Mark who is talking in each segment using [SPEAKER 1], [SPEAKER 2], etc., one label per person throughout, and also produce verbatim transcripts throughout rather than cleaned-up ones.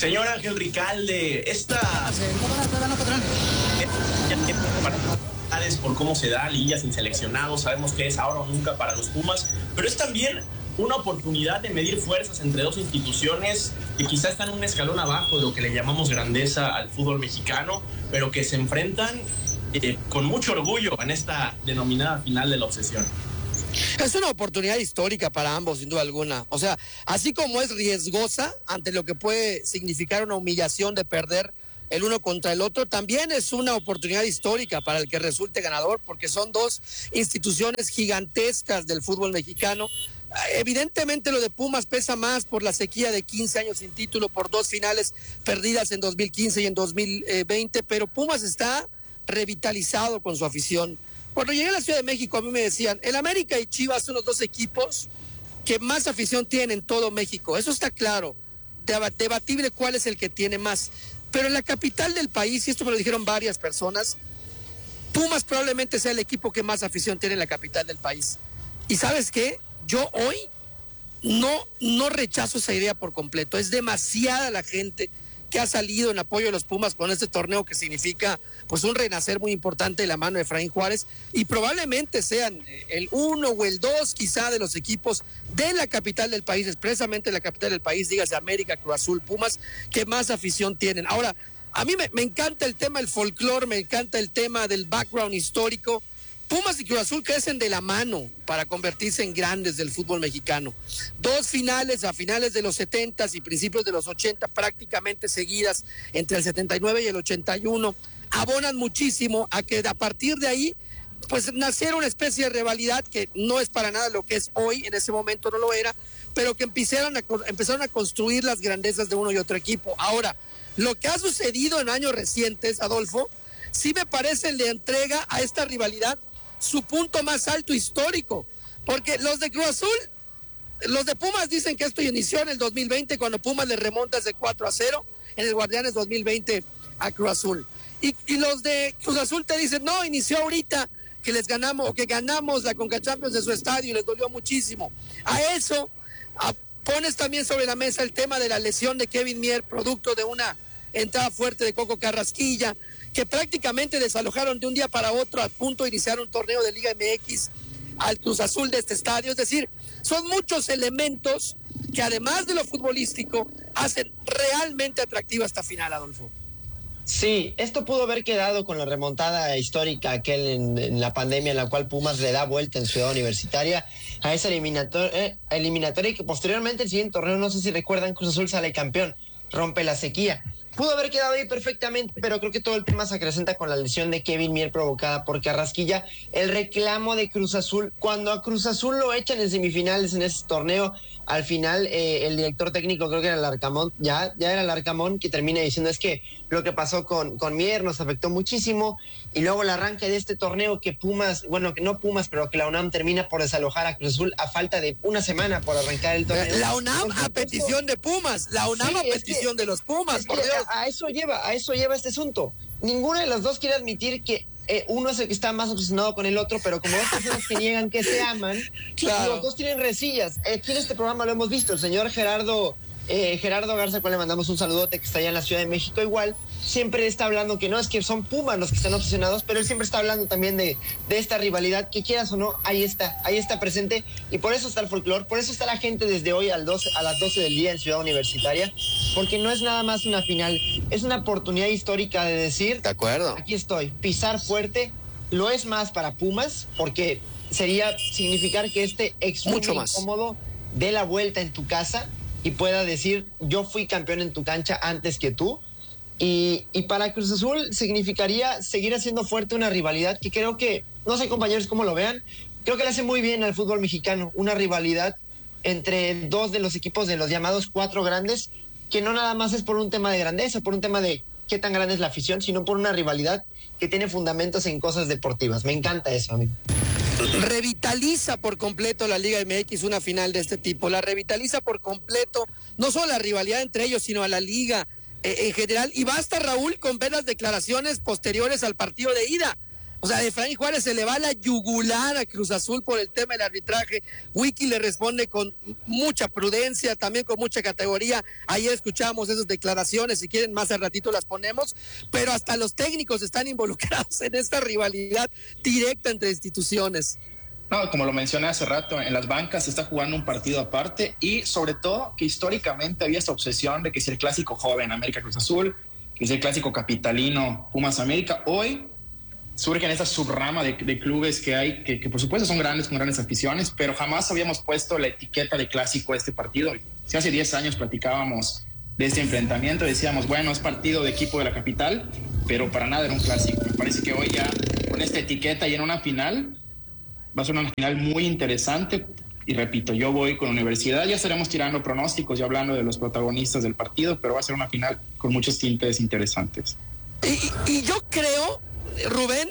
[SPEAKER 1] Señor Ángel Ricalde, esta... por cómo se da, liguilla sin seleccionados, sabemos que es ahora o nunca para los Pumas, pero es también una oportunidad de medir fuerzas entre dos instituciones que quizá están un escalón abajo de lo que le llamamos grandeza al fútbol mexicano, pero que se enfrentan eh, con mucho orgullo en esta denominada final de la obsesión.
[SPEAKER 2] Es una oportunidad histórica para ambos, sin duda alguna. O sea, así como es riesgosa ante lo que puede significar una humillación de perder el uno contra el otro, también es una oportunidad histórica para el que resulte ganador, porque son dos instituciones gigantescas del fútbol mexicano. Evidentemente lo de Pumas pesa más por la sequía de quince años sin título, por dos finales perdidas en dos mil quince y en dos mil veinte, pero Pumas está revitalizado con su afición. Cuando llegué a la Ciudad de México, a mí me decían, el América y Chivas son los dos equipos que más afición tienen en todo México. Eso está claro, debatible cuál es el que tiene más. Pero en la capital del país, y esto me lo dijeron varias personas, Pumas probablemente sea el equipo que más afición tiene en la capital del país. ¿Y sabes qué? Yo hoy no, no rechazo esa idea por completo. Es demasiada la gente que ha salido en apoyo de los Pumas con este torneo que significa pues un renacer muy importante de la mano de Efraín Juárez, y probablemente sean el uno o el dos quizá de los equipos de la capital del país, expresamente la capital del país, dígase América, Cruz Azul, Pumas, que más afición tienen. Ahora, a mí me, me encanta el tema del folclore, me encanta el tema del background histórico. Pumas y Cruz Azul crecen de la mano para convertirse en grandes del fútbol mexicano. Dos finales a finales de los setentas y principios de los ochenta prácticamente seguidas, entre el setenta y nueve y el ochenta y uno, abonan muchísimo a que a partir de ahí pues naciera una especie de rivalidad que no es para nada lo que es hoy, en ese momento no lo era, pero que empezaron a, empezaron a construir las grandezas de uno y otro equipo. Ahora, lo que ha sucedido en años recientes, Adolfo, sí me parece le entrega a esta rivalidad su punto más alto histórico, porque los de Cruz Azul, los de Pumas dicen que esto inició en el dos mil veinte, cuando Pumas le remonta de cuatro a cero en el Guardianes dos mil veinte a Cruz Azul, y, y los de Cruz Azul te dicen, no, inició ahorita que les ganamos, o que ganamos la Conca Champions de su estadio y les dolió muchísimo. A eso a, pones también sobre la mesa el tema de la lesión de Kevin Mier, producto de una entrada fuerte de Coco Carrasquilla, que prácticamente desalojaron de un día para otro a punto de iniciar un torneo de Liga M X al Cruz Azul de este estadio. Es decir, son muchos elementos que además de lo futbolístico hacen realmente atractiva esta final, Adolfo.
[SPEAKER 3] Sí, esto pudo haber quedado con la remontada histórica aquel en, en la pandemia, en la cual Pumas le da vuelta en Ciudad Universitaria a esa eliminator, eh, eliminatoria, y que posteriormente el siguiente torneo, no sé si recuerdan, Cruz Azul sale campeón, rompe la sequía. Pudo haber quedado ahí perfectamente, pero creo que todo el tema se acrecenta con la lesión de Kevin Mier provocada por Carrasquilla. El reclamo de Cruz Azul, cuando a Cruz Azul lo echan en semifinales en ese torneo, al final eh, el director técnico, creo que era el Arcamón, ya, ya era el Arcamón, que termina diciendo es que lo que pasó con, con Mier nos afectó muchísimo, y luego el arranque de este torneo que Pumas, bueno, que no Pumas, pero que la UNAM termina por desalojar a Cruz Azul a falta de una semana por arrancar el torneo.
[SPEAKER 2] La UNAM a petición de Pumas, la UNAM sí, a petición que, de los Pumas, por Dios.
[SPEAKER 3] A, a eso lleva, a eso lleva este asunto. Ninguno de los dos quiere admitir que eh, uno es el que está más obsesionado con el otro, pero como dos personas que niegan que se aman, claro, los dos tienen resillas. Aquí en este programa lo hemos visto, el señor Gerardo eh, Gerardo Garza, al cual le mandamos un saludote, que está allá en la Ciudad de México, igual, siempre está hablando que no es que son Pumas los que están obsesionados, pero él siempre está hablando también de, de esta rivalidad, que quieras o no, ahí está, ahí está presente, y por eso está el folclore, por eso está la gente desde hoy al doce, a las doce del día en Ciudad Universitaria, porque no es nada más una final, es una oportunidad histórica de decir,
[SPEAKER 2] de acuerdo,
[SPEAKER 3] aquí estoy, pisar fuerte. Lo es más para Pumas, porque sería significar que este ex
[SPEAKER 2] mucho más
[SPEAKER 3] incómodo dé la vuelta en tu casa y pueda decir, yo fui campeón en tu cancha antes que tú. Y, y para Cruz Azul significaría seguir haciendo fuerte una rivalidad que creo que, no sé compañeros cómo lo vean, creo que le hace muy bien al fútbol mexicano, una rivalidad entre dos de los equipos de los llamados cuatro grandes, que no nada más es por un tema de grandeza, por un tema de qué tan grande es la afición, sino por una rivalidad que tiene fundamentos en cosas deportivas. Me encanta eso, amigo.
[SPEAKER 2] Revitaliza por completo la Liga M X una final de este tipo, la revitaliza por completo, no solo la rivalidad entre ellos, sino a la Liga eh, en general, y basta, Raúl, con ver las declaraciones posteriores al partido de ida. O sea, Efraín Juárez se le va la yugular a Cruz Azul por el tema del arbitraje. Wiki le responde con mucha prudencia, también con mucha categoría. Ayer escuchamos esas declaraciones, si quieren más al ratito las ponemos, pero hasta los técnicos están involucrados en esta rivalidad directa entre instituciones.
[SPEAKER 4] No, como lo mencioné hace rato, en las bancas se está jugando un partido aparte y sobre todo que históricamente había esta obsesión de que si el clásico joven América Cruz Azul, que si el clásico capitalino Pumas América, hoy surgen esa subrama de, de clubes que hay, que, que por supuesto son grandes, con grandes aficiones, pero jamás habíamos puesto la etiqueta de clásico a este partido. Si hace diez años platicábamos de este enfrentamiento, decíamos, bueno, es partido de equipo de la capital, pero para nada era un clásico. Me parece que hoy ya con esta etiqueta y en una final, va a ser una final muy interesante. Y repito, yo voy con Universidad, ya estaremos tirando pronósticos y hablando de los protagonistas del partido, pero va a ser una final con muchos tintes interesantes.
[SPEAKER 2] Y, y yo creo, Rubén,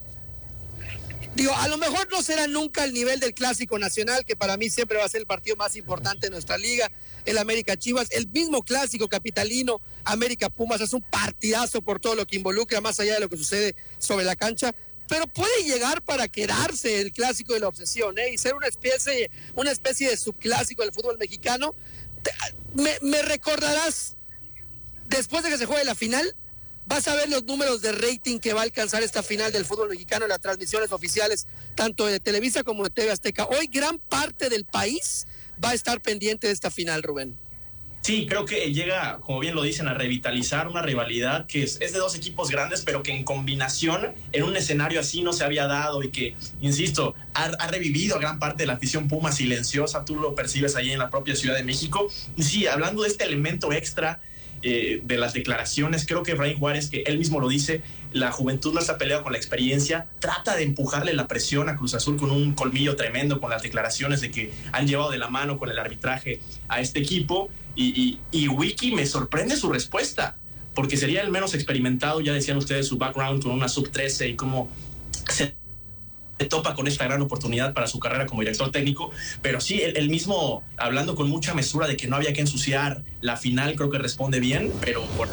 [SPEAKER 2] digo, a lo mejor no será nunca el nivel del Clásico Nacional, que para mí siempre va a ser el partido más importante de nuestra liga, el América Chivas, el mismo Clásico capitalino, América Pumas, es un partidazo por todo lo que involucra, más allá de lo que sucede sobre la cancha, pero puede llegar para quedarse el Clásico de la obsesión, ¿eh? Y ser una especie, una especie de subclásico del fútbol mexicano. Te, me, me recordarás, después de que se juegue la final, vas a ver los números de rating que va a alcanzar esta final del fútbol mexicano en las transmisiones oficiales, tanto de Televisa como de T V Azteca. Hoy gran parte del país va a estar pendiente de esta final, Rubén.
[SPEAKER 1] Sí, creo que llega, como bien lo dicen, a revitalizar una rivalidad que es, es de dos equipos grandes, pero que en combinación, en un escenario así no se había dado y que, insisto, ha, ha revivido a gran parte de la afición Puma silenciosa. Tú lo percibes ahí en la propia Ciudad de México. Y sí, hablando de este elemento extra eh, de las declaraciones, creo que Efraín Juárez, que él mismo lo dice, la juventud no está peleada con la experiencia, trata de empujarle la presión a Cruz Azul con un colmillo tremendo, con las declaraciones de que han llevado de la mano con el arbitraje a este equipo. Y, y, y Wiki me sorprende su respuesta, porque sería el menos experimentado, ya decían ustedes su background con una sub trece y cómo se topa con esta gran oportunidad para su carrera como director técnico, pero sí, él, él mismo hablando con mucha mesura de que no había que ensuciar la final, creo que responde bien, pero por...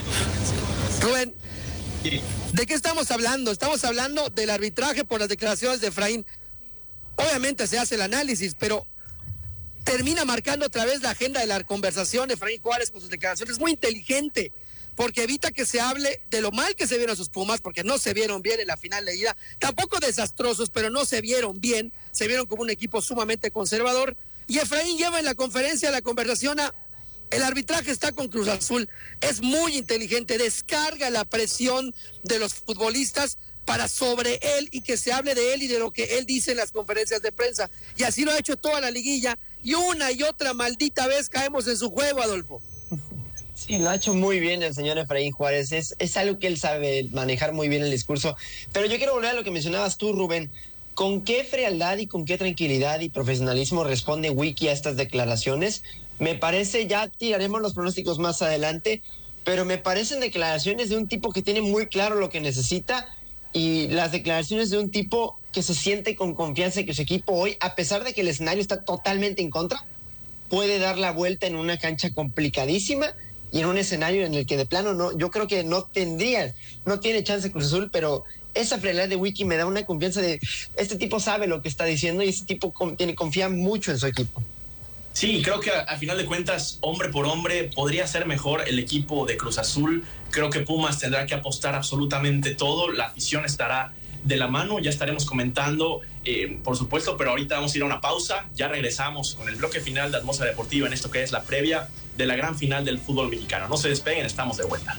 [SPEAKER 2] Rubén, ¿de qué estamos hablando? Estamos hablando del arbitraje por las declaraciones de Efraín. Obviamente se hace el análisis, pero termina marcando otra vez la agenda de la conversación de Efraín Juárez con sus declaraciones. Muy inteligente, porque evita que se hable de lo mal que se vieron sus Pumas, porque no se vieron bien en la final de ida, tampoco desastrosos, pero no se vieron bien, se vieron como un equipo sumamente conservador, y Efraín lleva en la conferencia la conversación a el arbitraje está con Cruz Azul. Es muy inteligente, descarga la presión de los futbolistas para sobre él y que se hable de él y de lo que él dice en las conferencias de prensa, y así lo ha hecho toda la liguilla, y una y otra maldita vez caemos en su juego, Adolfo.
[SPEAKER 3] Sí, lo ha hecho muy bien el señor Efraín Juárez, es, es algo que él sabe manejar muy bien el discurso, pero yo quiero volver a lo que mencionabas tú, Rubén. ¿Con qué frialdad y con qué tranquilidad y profesionalismo responde Wiki a estas declaraciones? Me parece, ya tiraremos los pronósticos más adelante, pero me parecen declaraciones de un tipo que tiene muy claro lo que necesita y las declaraciones de un tipo que se siente con confianza en que su equipo hoy, a pesar de que el escenario está totalmente en contra, puede dar la vuelta en una cancha complicadísima y en un escenario en el que de plano no, yo creo que no tendría, no tiene chance Cruz Azul, pero esa frialdad de Wiki me da una confianza de este tipo sabe lo que está diciendo y este tipo con, tiene, confía mucho en su equipo.
[SPEAKER 1] Sí, creo que a, a final de cuentas, hombre por hombre, podría ser mejor el equipo de Cruz Azul. Creo que Pumas tendrá que apostar absolutamente todo, la afición estará de la mano, ya estaremos comentando, eh, por supuesto, pero ahorita vamos a ir a una pausa, ya regresamos con el bloque final de Atmósfera Deportiva en esto que es la previa de la gran final del fútbol mexicano. No se despeguen, estamos de vuelta.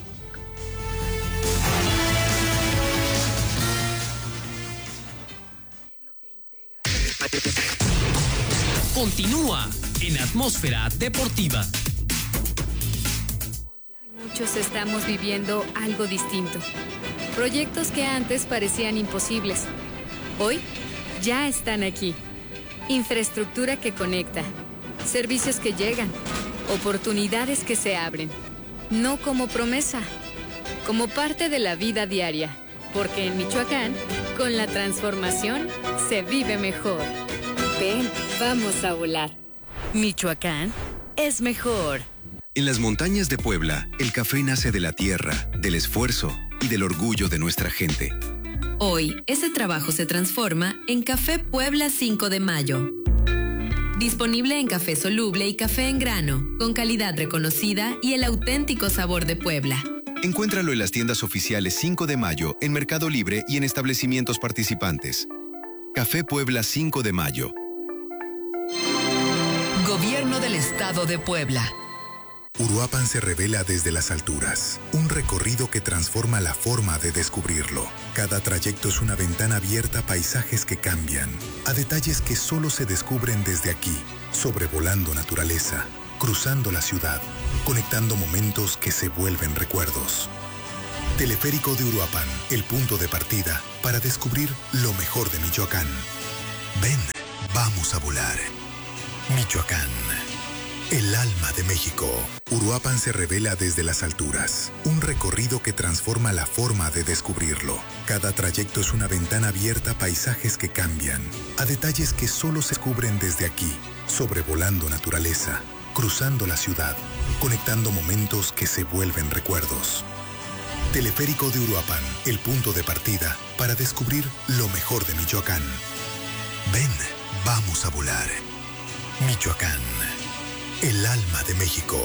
[SPEAKER 5] Continúa en Atmósfera Deportiva.
[SPEAKER 6] Muchos estamos viviendo algo distinto. Proyectos que antes parecían imposibles. Hoy ya están aquí. Infraestructura que conecta. Servicios que llegan. Oportunidades que se abren. No como promesa, como parte de la vida diaria. Porque en Michoacán, con la transformación, se vive mejor. Ven, vamos a volar. Michoacán es mejor.
[SPEAKER 7] En las montañas de Puebla, el café nace de la tierra, del esfuerzo y del orgullo de nuestra gente. Hoy, ese trabajo se transforma en Café Puebla cinco de mayo. Disponible en café soluble y café en grano, con calidad reconocida y el auténtico sabor de Puebla.
[SPEAKER 8] Encuéntralo en las tiendas oficiales cinco de mayo, en Mercado Libre y en establecimientos participantes. Café Puebla cinco de mayo.
[SPEAKER 9] Gobierno del Estado de Puebla.
[SPEAKER 10] Uruapan se revela desde las alturas, un recorrido que transforma la forma de descubrirlo. Cada trayecto es una ventana abierta a paisajes que cambian, a detalles que solo se descubren desde aquí, sobrevolando naturaleza, cruzando la ciudad, conectando momentos que se vuelven recuerdos. Teleférico de Uruapan, el punto de partida para descubrir lo mejor de Michoacán. Ven, vamos a volar. Michoacán. El alma de México. Uruapan se revela desde las alturas. Un recorrido que transforma la forma de descubrirlo. Cada trayecto es una ventana abierta a paisajes que cambian, a detalles que solo se descubren desde aquí, sobrevolando naturaleza, cruzando la ciudad, conectando momentos que se vuelven recuerdos. Teleférico de Uruapan, el punto de partida para descubrir lo mejor de Michoacán. Ven, vamos a volar. Michoacán. El alma de México.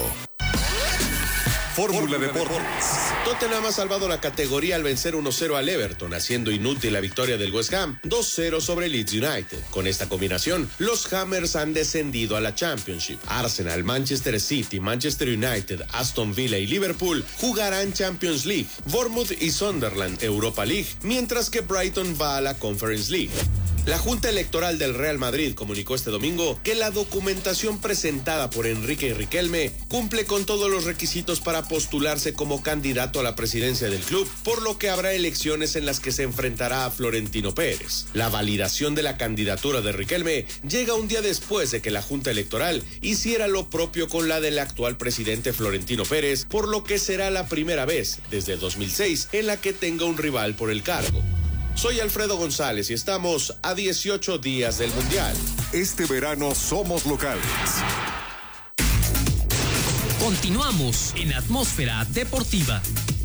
[SPEAKER 11] Fórmula Deportes. Tottenham ha salvado la categoría al vencer uno cero al Everton, haciendo inútil la victoria del West Ham dos cero sobre Leeds United. Con esta combinación, los Hammers han descendido a la Championship. Arsenal, Manchester City, Manchester United, Aston Villa y Liverpool jugarán Champions League. Bournemouth y Sunderland Europa League, mientras que Brighton va a la Conference League. La Junta Electoral del Real Madrid comunicó este domingo que la documentación presentada por Enrique Riquelme cumple con todos los requisitos para postularse como candidato a la presidencia del club, por lo que habrá elecciones en las que se enfrentará a Florentino Pérez. La validación de la candidatura de Riquelme llega un día después de que la Junta Electoral hiciera lo propio con la del actual presidente Florentino Pérez, por lo que será la primera vez desde dos mil seis en la que tenga un rival por el cargo. Soy Alfredo González y estamos a dieciocho días del Mundial.
[SPEAKER 12] Este verano somos locales.
[SPEAKER 5] Continuamos en Atmósfera Deportiva.